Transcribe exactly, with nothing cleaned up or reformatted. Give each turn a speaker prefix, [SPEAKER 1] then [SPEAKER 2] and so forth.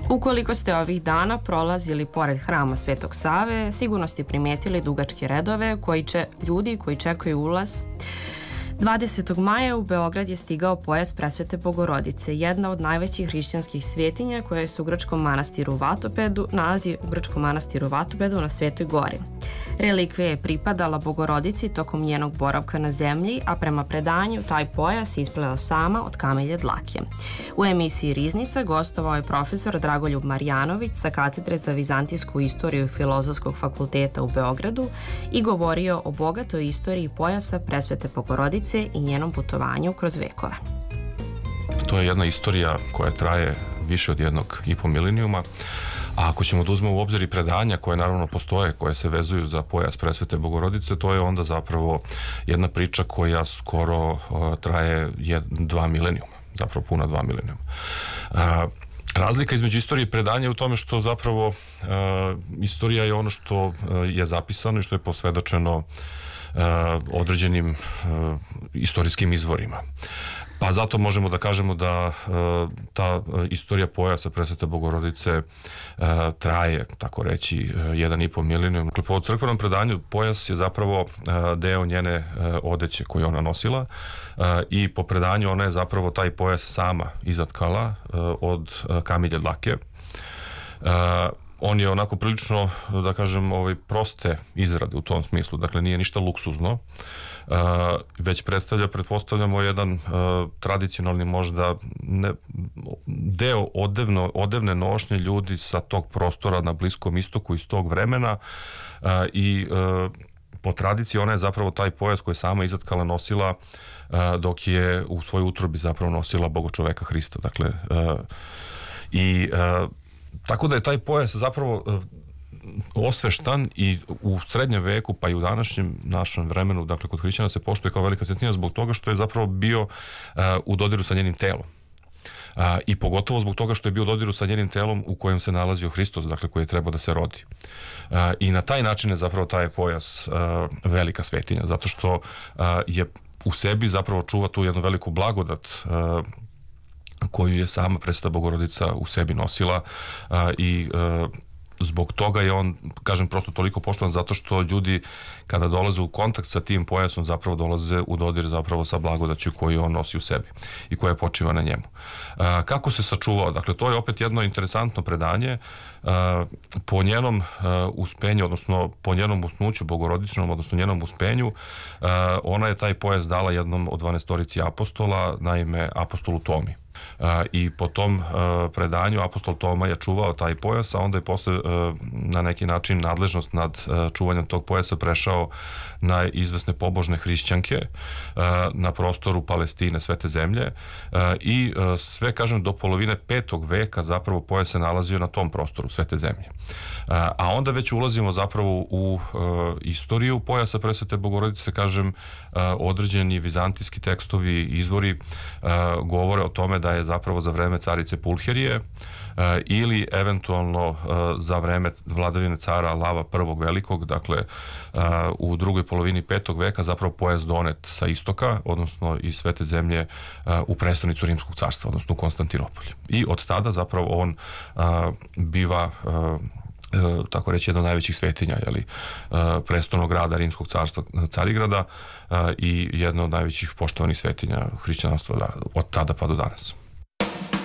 [SPEAKER 1] Ukoliko ste ovih dana prolazili pored hrama Svetog Save, sigurno ste primetili dugačke redove koji će, ljudi koji čekaju ulaz. dvadesetog maja u Beograd je stigao pojas Presvete Bogorodice, jedna od najvećih hrišćanskih svetinja koja se u grčkom manastiru Vatopedu nalazi u grčkom manastiru Vatopedu na Svetoj gori. Relikvija je pripadala Bogorodici tokom njenog boravka na zemlji, a prema predanju taj pojas je isplela sama od kamelje dlake. U emisiji Riznica gostovao je profesor Dragoljub Marjanović sa katedre za vizantijsku istoriju i Filozofskog fakulteta u Beogradu i govorio o bogatoj istoriji pojasa Presvete Bogorodice i njenom putovanju kroz vekove.
[SPEAKER 2] To je jedna istorija koja traje više od jednog i po milenijuma. A ako ćemo da uzmemo u obzir i predanja koje naravno postoje, koje se vezuju za pojas Presvete Bogorodice, to je onda zapravo jedna priča koja skoro uh, traje jed, dva milenijuma, zapravo puna dva milenijuma. Uh, razlika između istorije i predanja je u tome što zapravo uh, istorija je ono što uh, je zapisano i što je posvedočeno uh, određenim uh, istorijskim izvorima. Pa zato možemo da kažemo da uh, ta istorija pojasa Presvete Bogorodice uh, traje, tako reći, uh, jedan i po milenijum. Dakle, po crkvenom predanju pojas je zapravo uh, deo njene uh, odeće koju ona nosila uh, i po predanju ona je zapravo taj pojas sama izatkala uh, od uh, kamilje dlake. Uh, On je onako prilično, da kažem, ovaj, proste izrade u tom smislu, dakle nije ništa luksuzno, uh, već predstavlja, pretpostavljamo, jedan uh, tradicionalni možda ne, deo odevno, odevne nošnje ljudi sa tog prostora na Bliskom istoku iz tog vremena uh, i uh, po tradiciji ona je zapravo taj pojas koji je sama izatkala nosila uh, dok je u svojoj utrobi zapravo nosila Bogočoveka Hrista, dakle uh, i uh, tako da je taj pojas zapravo osveštan i u srednjem veku pa i u današnjem našem vremenu, dakle kod hrišćana se poštuje kao velika svetinja zbog toga što je zapravo bio uh, u dodiru sa njenim telom. Uh, I pogotovo zbog toga što je bio u dodiru sa njenim telom u kojem se nalazio Hristos, dakle koji je trebao da se rodi. Uh, I na taj način je zapravo taj pojas uh, velika svetinja, zato što uh, je u sebi zapravo čuva tu jednu veliku blagodat uh, koju je sama Presveta Bogorodica u sebi nosila a, i a, zbog toga je on, kažem, prosto toliko poštovan zato što ljudi kada dolaze u kontakt sa tim pojasom zapravo dolaze u dodir zapravo sa blagodaću koju on nosi u sebi i koja počiva na njemu. A, kako se sačuvao? Dakle, to je opet jedno interesantno predanje. A, po njenom a, uspenju, odnosno po njenom usnuću bogorodičnom, odnosno njenom uspenju, a, ona je taj pojas dala jednom od dvanaestorici apostola, naime apostolu Tomi. Uh, i po tom uh, predanju apostol Toma je čuvao taj pojas, a onda je posle uh, na neki način nadležnost nad uh, čuvanjem tog pojasa prešao na izvesne pobožne hrišćanke uh, na prostoru Palestine, Svete zemlje uh, i uh, sve, kažem, do polovine petog veka zapravo pojas se nalazio na tom prostoru Svete zemlje. Uh, a onda već ulazimo zapravo u uh, istoriju pojasa Presvete Bogorodice, kažem, uh, određeni vizantijski tekstovi, izvori uh, govore o tome da je zapravo za vreme carice Pulherije uh, ili eventualno uh, za vreme vladavine cara Lava prvog velikog, dakle uh, u drugoj polovini petog veka zapravo pojas donet sa istoka, odnosno iz Svete zemlje uh, u prestonicu Rimskog carstva, odnosno u Konstantinopolju. I od tada zapravo on uh, biva uh, tako reći jedna od najvećih svetinja, jeli, prestolnog grada Rimskog carstva Carigrada i jedna od najvećih poštovanih svetinja hrišćanstva od tada pa do danas.